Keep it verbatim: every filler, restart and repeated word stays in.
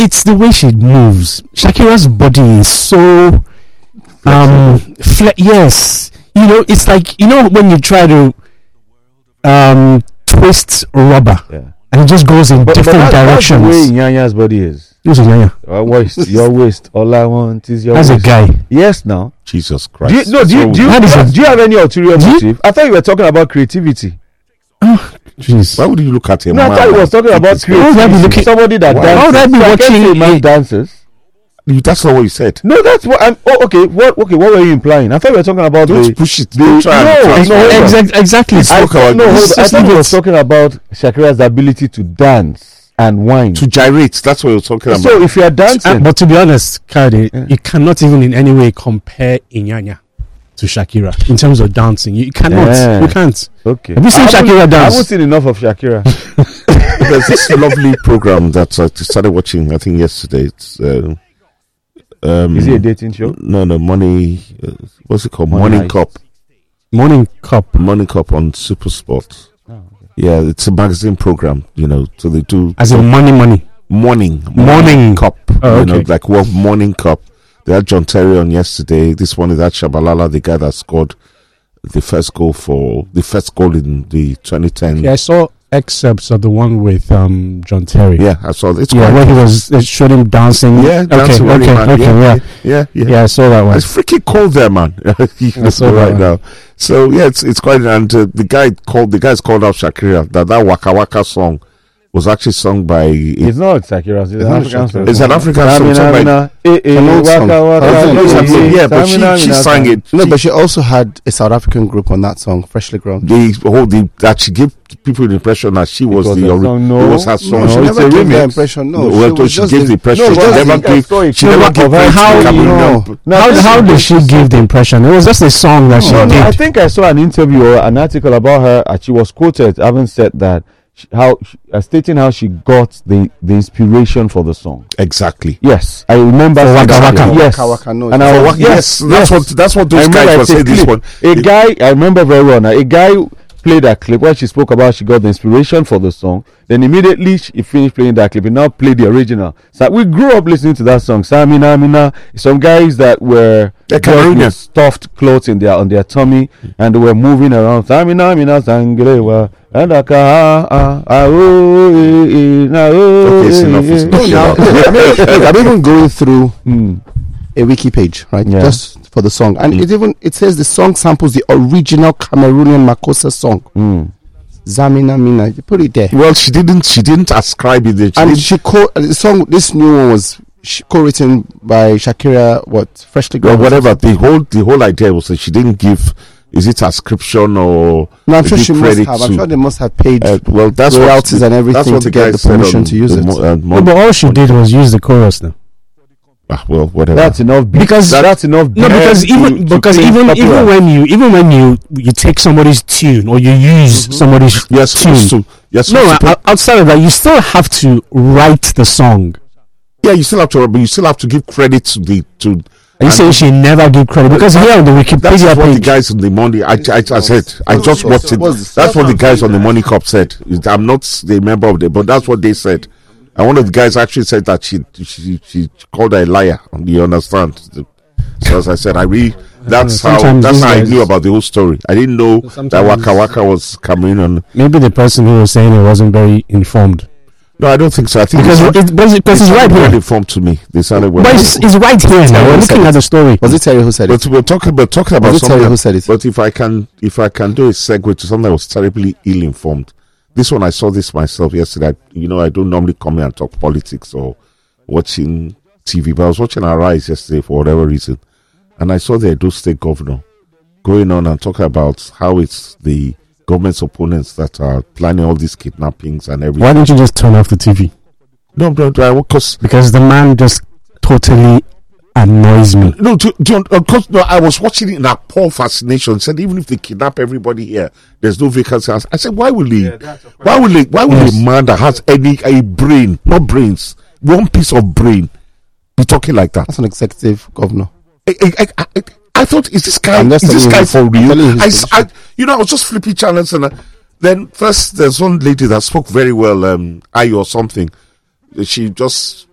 it's the way she moves. Shakira's body is so um fle- yes. You know, it's like, you know when you try to um twist rubber, yeah. and it just goes in but, different but that, directions. That's the way Nyanya's body is. Who's Nyanya? Your waist, your waist. All I want is your That's waist. a guy. Yes, now. Jesus Do Christ. you, no, do you, do, you, That is a- do you have any ulterior Do you- motive? I thought you were talking about creativity. Oh, jeez. Why would you look at him? No, I thought he was talking about creativity. Why would I be looking- Somebody that Why? dances. Why would I be So can't watching say man a- dances? That's not what you said. No, that's what I'm. Oh, okay. What? Okay. What were you implying? I thought we were talking about Don't the. push it. the Don't try no, and no, transfer hold it. on. Exact, exactly. I spoke thought, about no, this. hold on. I Just thought leave we it. were talking about Shakira's ability to dance and whine. To gyrate. That's what you're talking about. So if you are dancing, Uh, but to be honest, Kade, Yeah. you cannot even in any way compare Inyanya to Shakira in terms of dancing. You cannot. Yeah. You can't. okay. Have you seen I haven't- Shakira I dance? haven't seen enough of Shakira. There's this lovely program that I started watching, I think, yesterday. It's, uh, um, Is it a dating show? No, no, Money. Uh, what's it called? Money Morning Heist. Cup. Morning Cup. Morning Cup on Super Sport. Yeah, it's a magazine program, you know. So they do As in money, money. morning Morning. cup. Oh, You know, okay. like what morning cup. They had John Terry on yesterday. This one is at Shabalala, the guy that scored the first goal for the first goal in the twenty ten. Yeah, I saw excerpts of the one with um John Terry. Yeah, I saw it's Yeah, quite where he was they showed him dancing. Yeah, okay, dancing okay, running man. okay, yeah, yeah. yeah, yeah, Yeah, I saw that one. It's freaking cold there, man. You can saw see that right one. now. So yeah, it's it's quite. And uh, the guy called the guys called out Shakira that that Waka Waka song was actually sung by. It's not Shakira's. It's an not African Shakira. song. It's an African song sung by. Samina, eh, eh, an old waka, song. waka, I think eh, it's eh, something- Yeah, but she Samina, she Mina, sang Samina. it. No, She- but she also had a South African group on that song, Freshly Grown. the whole the that she gave people the impression that she was, was the her ori- song, no. it was her song. No, she No, it's never a gave that remix. impression. No, No, she well, was she just gave the- the impression. No, she just never the- gave. I She saw never it. gave How- credit to how- Cameroonian. no. Now, How this how is- did she give the impression? It was just a song that she No, no, did. I think I saw an interview or an article about her, and she was quoted having said that she, how she, uh, stating how she got the the inspiration for the song. Exactly. Yes, I remember. For seeing Waka that. Waka. Yes, Waka Waka, no, and I for was Waka- Yes, that's what that's what I those remember guys were it's a saying. This clip. one. A It- guy, I remember very well now. A guy played that clip where she spoke about she got the inspiration for the song. Then immediately she finished playing that clip. He now played the original. So we grew up listening to that song. Samina, Mina. Some guys that were They're dressed Cameroonian. with stuffed clothes in their on their tummy, and they were moving around. Samina, Mina, Sangrewa, and aka ah ah ah oh eh, eh, na, oh, Okay, it's eh, enough, it's eh. enough. No, now, I mean, look, I'm even going through Hmm. a wiki page, right? Yeah. Just for the song, and it even it says the song samples the original Cameroonian Makossa song, Hmm. Zamina Mina. You put it there, Well, she didn't. She didn't ascribe it. She and didn't- she co the song. This new one was sh- co-written by Shakira. What Freshly well, Grown? whatever. The whole the whole idea was that she didn't give. Is it ascription or? No, I'm sure give she must credit have. I'm to- sure they must have paid Uh, well, that's royalties what, and everything that's what to the get guy the said permission on to use the it. mo- uh, No, mon- but all she did was use the chorus now. ah, well, whatever. That's enough. beat. Because- that's enough. No, beat because to- even to because claim even popular. even when you even when you you take somebody's tune or you use somebody's You're supposed tune. to. You're No, supposed to o- outside of that, you still have to write the song. yeah, you still have to, but you still have to give credit to the to. Are you and saying she never gave credit? Because here on the That's Wikipedia what the page, guys on the money. I, I, I said. I What's just the- watched it. what's the- That's what the guys on the Money Cup said. I'm not the member of the, but that's what they said. And one of the guys actually said that she she she called her a liar. You understand? So as I said, I really that's how Sometimes that's these how I guys- knew about the whole story. I didn't know that sometimes- Waka Waka was Cameroonian. maybe the person who was saying it wasn't very informed. No, I don't think so. I think Because they it, because it, because they it's right sounded well here. informed to me. They sounded well. But it's, it's right here now. We're Who said looking it? at the story. Was it Terry who said it? But we're talking about talking about Was it Terry something. who said it? But if I can, if I can do a segue to something that was terribly ill-informed. This one, I saw this myself yesterday. I, you know, I don't normally come here and talk politics or watching T V, but I was watching Arise yesterday for whatever reason, and I saw the Edo State governor going on and talking about how it's the government's opponents that are planning all these kidnappings and everything. Why don't you just turn off the T V? No, no, no, because Because the man just totally annoys me. No, to, to, of course, no, I was watching it in appalled fascination. Said even if they kidnap everybody here, there's no vacancy. I said, why will they? Why will they? Why will Yes. a man that has any a brain, not brains, one piece of brain, be talking like that? That's an executive governor. I, I, I, I, I thought, is this guy? I'm Is just this telling guy you for his- I'm telling you real? his I, s- I- position. you know, I was just flipping channels, and uh, then first there's one lady that spoke very well, um, Ayo or something. She just